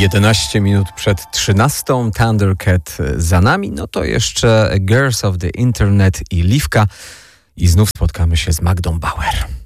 11 minut przed 13, Thundercat za nami, no to jeszcze Girls of the Internet i Liwka i znów spotkamy się z Magdą Bauer.